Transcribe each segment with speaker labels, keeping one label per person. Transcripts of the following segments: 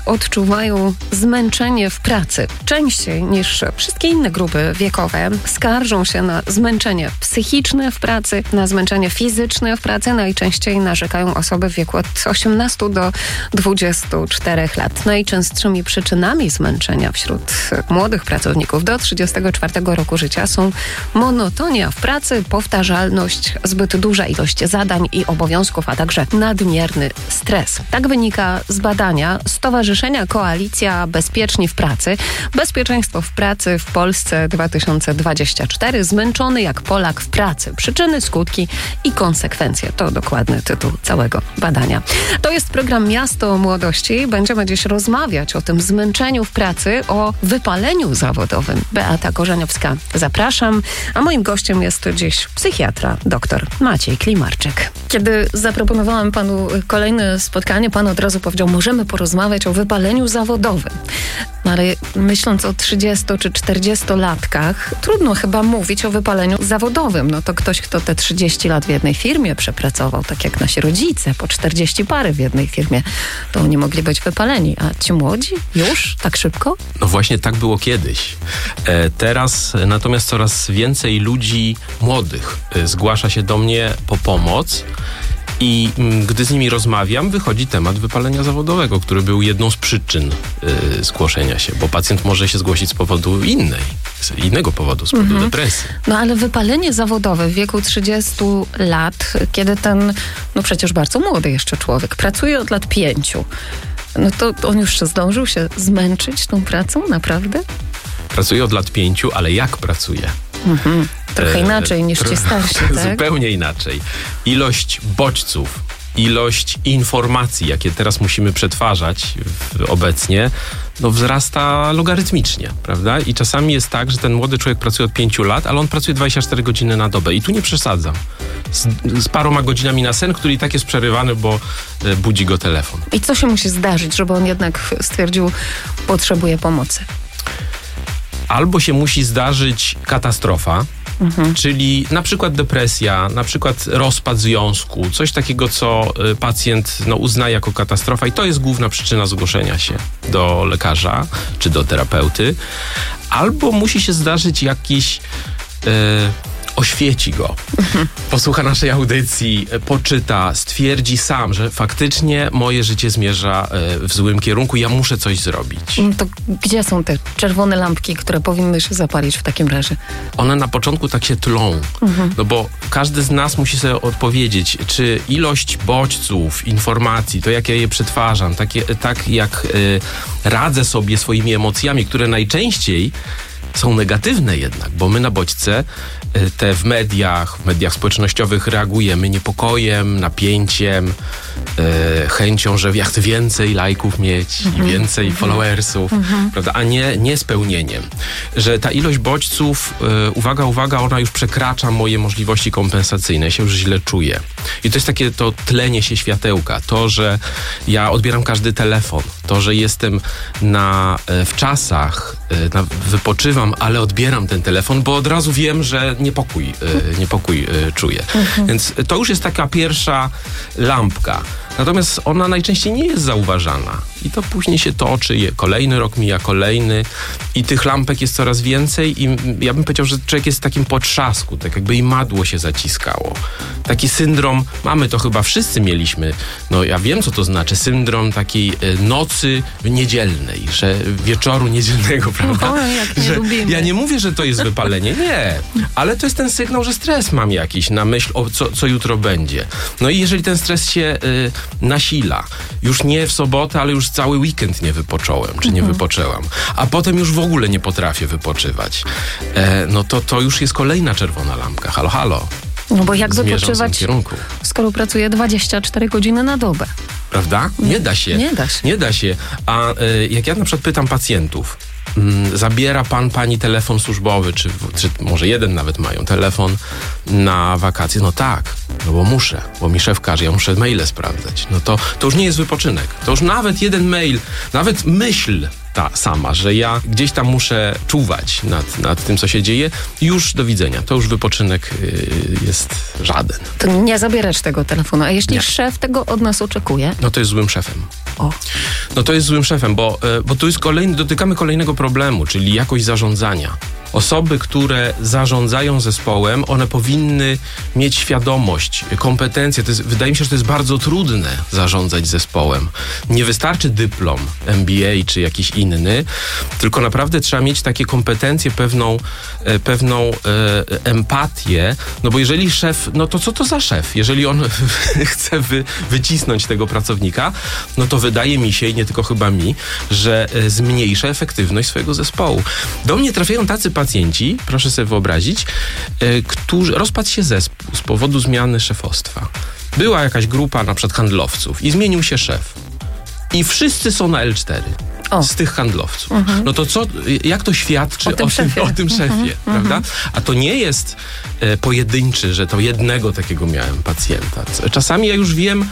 Speaker 1: odczuwają zmęczenie w pracy. Częściej niż wszystkie inne grupy wiekowe skarżą się na zmęczenie psychiczne w pracy, na zmęczenie fizyczne w pracy. Najczęściej narzekają osoby w wieku od 18 do 24 lat. Najczęstszymi przyczynami zmęczenia wśród młodych pracowników do 34 roku życia są monotonia w pracy, powtarzalność, zbyt duża ilość zadań i obowiązków, a także nadmierny stres. Tak wynika z badania Stowarzyszenia Koalicja Bezpieczni w Pracy. Bezpieczeństwo w pracy w Polsce 2024. Zmęczony jak Polak w pracy. Przyczyny, skutki i konsekwencje. To dokładny tytuł całego badania. To jest program Miasto Młodości. Będziemy dziś rozmawiać o tym zmęczeniu w pracy, o wypaleniu zawodowym. Beata Korzeniowska, zapraszam. A moim gościem jest dziś psychiatra, dr Maciej Klimarczyk. Kiedy zaproponowałam panu kolejne spotkanie, pan od razu powiedział, możemy porozmawiać o wypaleniu zawodowym. No ale myśląc o 30 czy 40-latkach, trudno chyba mówić o wypaleniu zawodowym. No to ktoś, kto te 30 lat w jednej firmie przepracował, tak jak nasi rodzice, po 40 parę w jednej firmie, to oni mogli być wypaleni. A ci młodzi? Już? Tak szybko?
Speaker 2: No właśnie tak było kiedyś. Teraz natomiast coraz więcej ludzi młodych zgłasza się do mnie po pomoc. I gdy z nimi rozmawiam, wychodzi temat wypalenia zawodowego, który był jedną z przyczyn zgłoszenia się, bo pacjent może się zgłosić z powodu innego powodu, z powodu depresji.
Speaker 1: No ale wypalenie zawodowe w wieku 30 lat, kiedy ten, no przecież bardzo młody jeszcze człowiek, pracuje od lat 5, no to on już zdążył się zmęczyć tą pracą, naprawdę?
Speaker 2: Pracuje od lat 5, ale jak pracuje?
Speaker 1: Trochę inaczej niż ci starsi, tak?
Speaker 2: Zupełnie inaczej. Ilość bodźców, ilość informacji, jakie teraz musimy przetwarzać obecnie, no wzrasta logarytmicznie, prawda? I czasami jest tak, że ten młody człowiek pracuje od 5 lat, ale on pracuje 24 godziny na dobę. I tu nie przesadzam. Z paroma godzinami na sen, który i tak jest przerywany, bo budzi go telefon.
Speaker 1: I co się musi zdarzyć, żeby on jednak stwierdził, potrzebuje pomocy?
Speaker 2: Albo się musi zdarzyć katastrofa, czyli na przykład depresja, na przykład rozpad związku, coś takiego, co pacjent uznaje jako katastrofa i to jest główna przyczyna zgłoszenia się do lekarza czy do terapeuty. Albo musi się zdarzyć jakiś... oświeci go, posłucha naszej audycji, poczyta, stwierdzi sam, że faktycznie moje życie zmierza w złym kierunku, ja muszę coś zrobić.
Speaker 1: To gdzie są te czerwone lampki, które powinny się zapalić w takim razie?
Speaker 2: One na początku tak się tlą, no bo każdy z nas musi sobie odpowiedzieć, czy ilość bodźców, informacji, to jak ja je przetwarzam, tak jak radzę sobie swoimi emocjami, które najczęściej są negatywne jednak, bo my na bodźce te w mediach społecznościowych reagujemy niepokojem, napięciem, chęcią, że ja chcę więcej lajków mieć i więcej followersów, prawda? A nie spełnieniem. Że ta ilość bodźców, uwaga, ona już przekracza moje możliwości kompensacyjne. Ja się już źle czuję. I to jest takie to tlenie się światełka. To, że ja odbieram każdy telefon. To, że jestem w czasach, wypoczywam, ale odbieram ten telefon, bo od razu wiem, że niepokój czuję. Więc to już jest taka pierwsza lampka. Natomiast ona najczęściej nie jest zauważana. I to później się toczy, kolejny rok mija kolejny i tych lampek jest coraz więcej i ja bym powiedział, że człowiek jest w takim potrzasku, tak jakby imadło się zaciskało. Taki syndrom, mamy to chyba wszyscy mieliśmy, no ja wiem co to znaczy, syndrom takiej nocy niedzielnej, że wieczoru niedzielnego, prawda?
Speaker 1: Jak nie lubimy.
Speaker 2: Ja nie mówię, że to jest wypalenie, nie, ale to jest ten sygnał, że stres mam jakiś na myśl o co jutro będzie. No i jeżeli ten stres się nasila, już nie w sobotę, ale już cały weekend nie wypocząłem, czy nie wypoczęłam, a potem już w ogóle nie potrafię wypoczywać, no to już jest kolejna czerwona lampka. Halo.
Speaker 1: No bo jak wypoczywać, skoro pracuję 24 godziny na dobę?
Speaker 2: Prawda? Nie da się. Nie da się. A jak ja na przykład pytam pacjentów, zabiera pani telefon służbowy, czy może jeden nawet mają telefon na wakacje? No tak, no bo muszę, bo mi szef każe, ja muszę maile sprawdzać. No to już nie jest wypoczynek. To już nawet jeden mail, nawet myśl sama, że ja gdzieś tam muszę czuwać nad tym, co się dzieje. Już do widzenia. To już wypoczynek jest żaden.
Speaker 1: To nie zabierać tego telefonu. A jeśli szef tego od nas oczekuje?
Speaker 2: No to jest złym szefem.
Speaker 1: O.
Speaker 2: No to jest złym szefem, bo tu jest dotykamy kolejnego problemu, czyli jakość zarządzania. Osoby, które zarządzają zespołem, one powinny mieć świadomość, kompetencje. Wydaje mi się, że to jest bardzo trudne zarządzać zespołem. Nie wystarczy dyplom MBA czy jakiś inny, tylko naprawdę trzeba mieć takie kompetencje, pewną empatię, no bo jeżeli szef, no to co to za szef? Jeżeli on chce wycisnąć tego pracownika, no to wydaje mi się, i nie tylko chyba mi, że zmniejsza efektywność swojego zespołu. Do mnie trafiają tacy pacjenci, proszę sobie wyobrazić, którzy rozpadł się zespół z powodu zmiany szefostwa. Była jakaś grupa na przykład handlowców i zmienił się szef. I wszyscy są na L4 z tych handlowców. No to jak to świadczy o tym szefie, prawda? A to nie jest pojedynczy, że to jednego takiego miałem pacjenta. Czasami ja już wiem,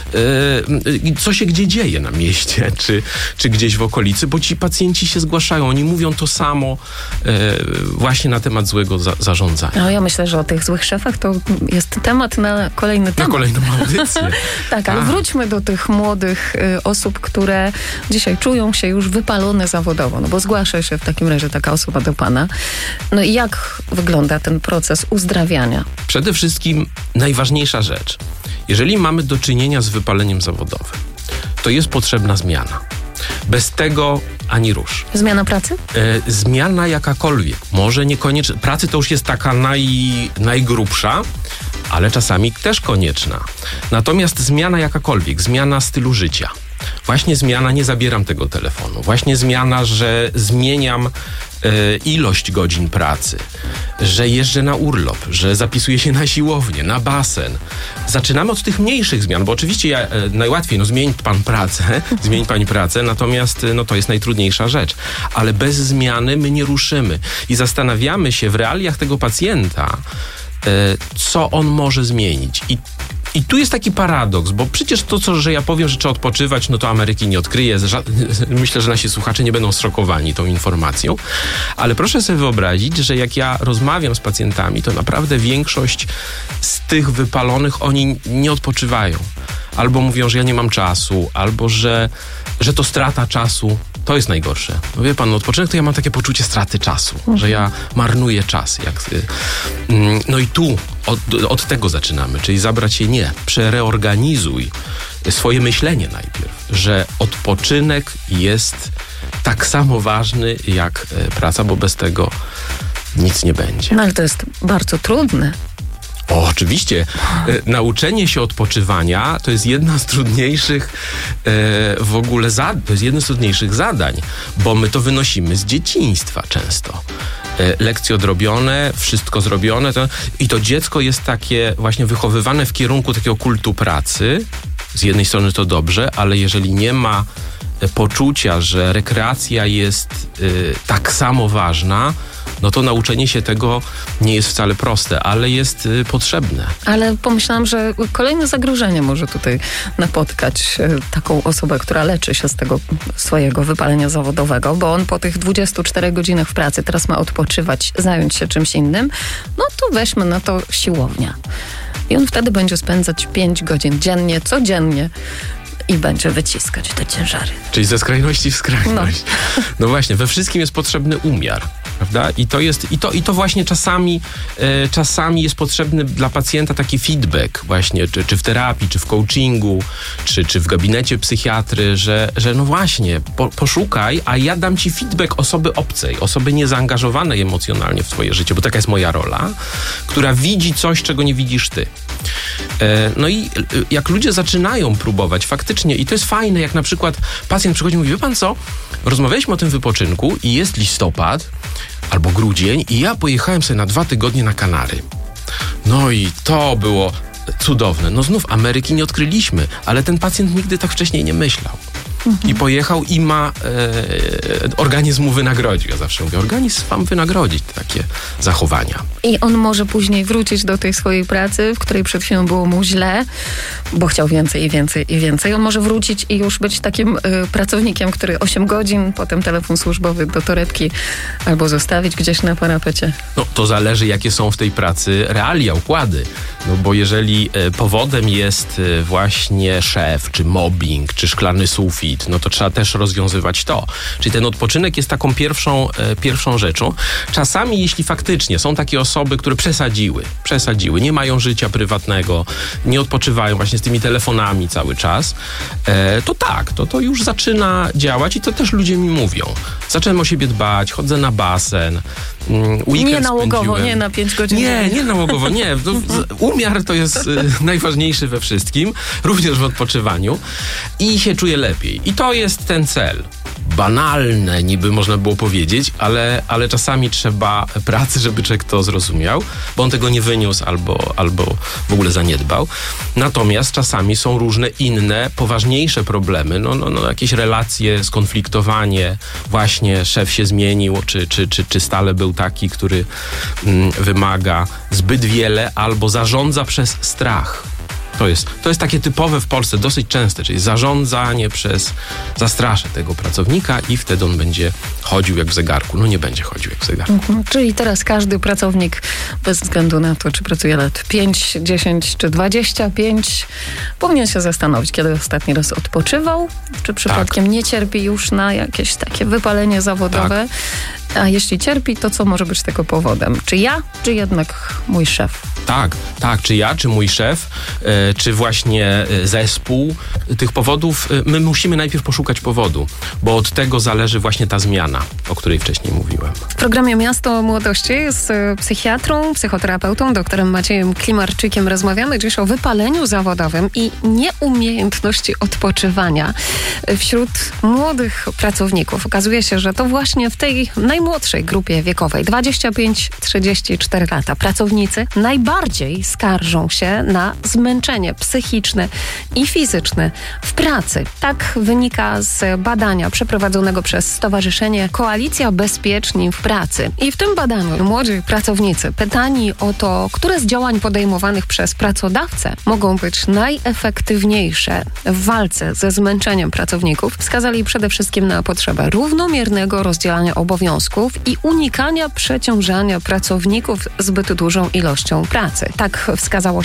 Speaker 2: co się gdzie dzieje na mieście, czy gdzieś w okolicy, bo ci pacjenci się zgłaszają. Oni mówią to samo właśnie na temat złego zarządzania.
Speaker 1: No ja myślę, że o tych złych szefach to jest temat na kolejny temat.
Speaker 2: Na kolejną audycję.
Speaker 1: Tak, ale wróćmy do tych młodych osób, które dzisiaj czują się już wypalone zawodowo, no bo zgłasza się w takim razie taka osoba do pana. No i jak wygląda ten proces uzdrawiania?
Speaker 2: Przede wszystkim najważniejsza rzecz. Jeżeli mamy do czynienia z wypaleniem zawodowym, to jest potrzebna zmiana. Bez tego ani rusz.
Speaker 1: Zmiana pracy?
Speaker 2: Zmiana jakakolwiek. Może niekoniecznie. Pracy to już jest taka najgrubsza, ale czasami też konieczna. Natomiast zmiana jakakolwiek, zmiana stylu życia. Właśnie zmiana, nie zabieram tego telefonu. Właśnie zmiana, że zmieniam ilość godzin pracy, że jeżdżę na urlop, że zapisuję się na siłownię, na basen. Zaczynamy od tych mniejszych zmian, bo oczywiście najłatwiej, zmień pan pracę, zmień pani pracę, natomiast to jest najtrudniejsza rzecz. Ale bez zmiany my nie ruszymy. I zastanawiamy się w realiach tego pacjenta, co on może zmienić. I tu jest taki paradoks, bo przecież że ja powiem, że trzeba odpoczywać, no to Ameryki nie odkryje. Myślę, że nasi słuchacze nie będą zszokowani tą informacją. Ale proszę sobie wyobrazić, że jak ja rozmawiam z pacjentami, to naprawdę większość z tych wypalonych, oni nie odpoczywają. Albo mówią, że ja nie mam czasu, albo że to strata czasu. To jest najgorsze. No wie pan, odpoczynek to ja mam takie poczucie straty czasu, że ja marnuję czas. No i tu od tego zaczynamy, czyli zabrać się przereorganizuj swoje myślenie najpierw, że odpoczynek jest tak samo ważny jak praca, bo bez tego nic nie będzie.
Speaker 1: No ale to jest bardzo trudne.
Speaker 2: Oczywiście. Nauczenie się odpoczywania to jest jedna z trudniejszych to jest jedno z trudniejszych zadań, bo my to wynosimy z dzieciństwa często. Lekcje odrobione, wszystko zrobione i to dziecko jest takie właśnie wychowywane w kierunku takiego kultu pracy. Z jednej strony to dobrze, ale jeżeli nie ma poczucia, że rekreacja jest tak samo ważna, no to nauczenie się tego nie jest wcale proste, ale jest potrzebne. Ale
Speaker 1: pomyślałam, że kolejne zagrożenie może tutaj napotkać taką osobę, która leczy się z tego swojego wypalenia zawodowego, bo on po tych 24 godzinach w pracy teraz ma odpoczywać, zająć się czymś innym, no to weźmy na to siłownia. I on wtedy będzie spędzać 5 godzin dziennie, codziennie i będzie wyciskać te ciężary.
Speaker 2: Czyli ze skrajności w skrajność. No właśnie, we wszystkim jest potrzebny umiar, prawda? I to właśnie czasami jest potrzebny dla pacjenta taki feedback właśnie, czy w terapii, czy w coachingu, czy w gabinecie psychiatry, że no właśnie, poszukaj, a ja dam ci feedback osoby obcej, osoby niezaangażowanej emocjonalnie w twoje życie, bo taka jest moja rola, która widzi coś, czego nie widzisz ty. No i jak ludzie zaczynają próbować faktycznie, i to jest fajne, jak na przykład pacjent przychodzi i mówi, wie pan co, rozmawialiśmy o tym wypoczynku i jest listopad albo grudzień i ja pojechałem sobie na 2 tygodnie na Kanary. No i to było cudowne. No znów Ameryki nie odkryliśmy, ale ten pacjent nigdy tak wcześniej nie myślał. I pojechał i ma organizm mu wynagrodził. Ja zawsze mówię, organizm wam wynagrodzi takie zachowania.
Speaker 1: I on może później wrócić do tej swojej pracy, w której przed chwilą było mu źle, bo chciał więcej i więcej i więcej. On może wrócić i już być takim pracownikiem, który 8 godzin, potem telefon służbowy do torebki albo zostawić gdzieś na parapecie.
Speaker 2: No to zależy, jakie są w tej pracy realia, układy. No bo jeżeli powodem jest właśnie szef, czy mobbing, czy szklany sufit, no to trzeba też rozwiązywać to. Czyli ten odpoczynek jest taką pierwszą rzeczą. Czasami, jeśli faktycznie są takie osoby, które przesadziły, nie mają życia prywatnego, nie odpoczywają właśnie z tymi telefonami cały czas, to tak, to już zaczyna działać i to też ludzie mi mówią. Zacząłem o siebie dbać, chodzę na basen, weekend
Speaker 1: nie nałogowo,
Speaker 2: spędziłem.
Speaker 1: nie na 5 godzin.
Speaker 2: Nie nałogowo, nie. Umiar to jest najważniejszy we wszystkim, również w odpoczywaniu i się czuję lepiej. I to jest ten cel. Banalne niby można było powiedzieć, ale czasami trzeba pracy, żeby człowiek to zrozumiał, bo on tego nie wyniósł albo w ogóle zaniedbał. Natomiast czasami są różne inne, poważniejsze problemy, jakieś relacje, skonfliktowanie, właśnie szef się zmienił, czy stale był taki, który wymaga zbyt wiele albo zarządza przez strach. To jest takie typowe w Polsce, dosyć częste, czyli zarządzanie zastraszę tego pracownika i wtedy on będzie chodził jak w zegarku. No nie będzie chodził jak w zegarku.
Speaker 1: Czyli teraz każdy pracownik, bez względu na to, czy pracuje lat 5, 10 czy 25, powinien się zastanowić, kiedy ostatni raz odpoczywał, czy przypadkiem nie cierpi już na jakieś takie wypalenie zawodowe. A jeśli cierpi, to co może być tego powodem? Czy ja, czy jednak mój szef?
Speaker 2: Tak, czy ja, czy mój szef, czy właśnie zespół. Tych powodów, my musimy najpierw poszukać powodu, bo od tego zależy właśnie ta zmiana, o której wcześniej mówiłem.
Speaker 1: W programie Miasto Młodości z psychiatrą, psychoterapeutą, doktorem Maciejem Klimarczykiem rozmawiamy dziś o wypaleniu zawodowym i nieumiejętności odpoczywania wśród młodych pracowników. Okazuje się, że to właśnie w tej najmłodszej grupie wiekowej, 25-34 lata, pracownicy najbardziej skarżą się na zmęczenie psychiczne i fizyczne w pracy. Tak wynika z badania przeprowadzonego przez Stowarzyszenie Koalicja Bezpieczni w Pracy. I w tym badaniu młodzi pracownicy pytani o to, które z działań podejmowanych przez pracodawcę mogą być najefektywniejsze w walce ze zmęczeniem pracowników, wskazali przede wszystkim na potrzebę równomiernego rozdzielania obowiązków i unikania przeciążania pracowników zbyt dużą ilością pracy. Tak wskazało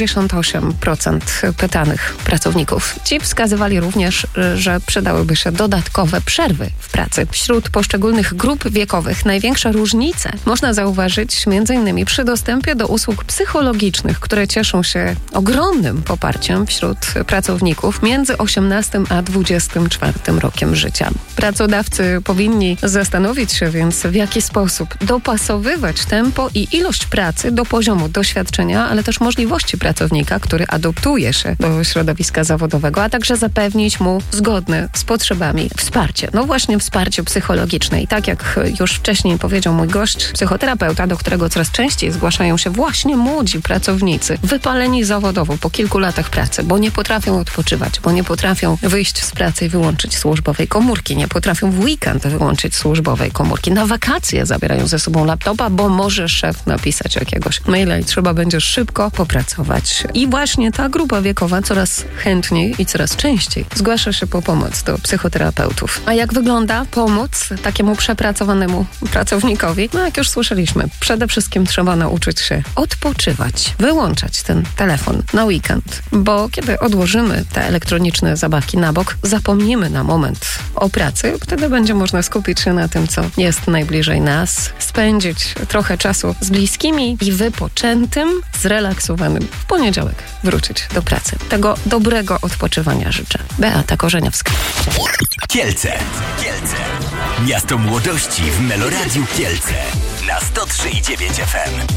Speaker 1: 78% pytanych pracowników. Ci wskazywali również, że przydałyby się dodatkowe przerwy w pracy. Wśród poszczególnych grup wiekowych największe różnice można zauważyć m.in. przy dostępie do usług psychologicznych, które cieszą się ogromnym poparciem wśród pracowników między 18 a 24 rokiem życia. Pracodawcy powinni zastanowić się więc, w jaki sposób dopasowywać tempo i ilość pracy do poziomu doświadczenia, ale też możliwości pracownika, który adoptuje się do środowiska zawodowego, a także zapewnić mu zgodne z potrzebami wsparcie. No właśnie wsparcie psychologiczne. I tak jak już wcześniej powiedział mój gość, psychoterapeuta, do którego coraz częściej zgłaszają się właśnie młodzi pracownicy, wypaleni zawodowo po kilku latach pracy, bo nie potrafią odpoczywać, bo nie potrafią wyjść z pracy i wyłączyć służbowej komórki, nie potrafią w weekend wyłączyć służbowej komórki. Na wakacje zabierają ze sobą laptopa, bo może szef napisać jakiegoś maila i trzeba będzie szybko popracować. I właśnie ta grupa wiekowa coraz chętniej i coraz częściej zgłasza się po pomoc do psychoterapeutów. A jak wygląda pomoc takiemu przepracowanemu pracownikowi? No jak już słyszeliśmy, przede wszystkim trzeba nauczyć się odpoczywać, wyłączać ten telefon na weekend, bo kiedy odłożymy te elektroniczne zabawki na bok, zapomnimy na moment o pracy, wtedy będzie można skupić się na tym, co jest najbliżej nas, spędzić trochę czasu z bliskimi i wypoczętym, zrelaksowanym w poniedziałek wrócić do pracy. Tego dobrego odpoczywania życzę. Beata Korzeniowska.
Speaker 3: Kielce. Miasto Młodości w Meloradiu Kielce na 103,9 FM.